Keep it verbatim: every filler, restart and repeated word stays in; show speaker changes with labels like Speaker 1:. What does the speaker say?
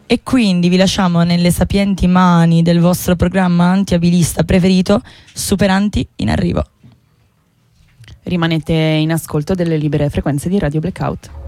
Speaker 1: e quindi vi lasciamo nelle sapienti mani del vostro programma antiabilista preferito, Superanti in arrivo.
Speaker 2: Rimanete in ascolto delle libere frequenze di Radio Blackout.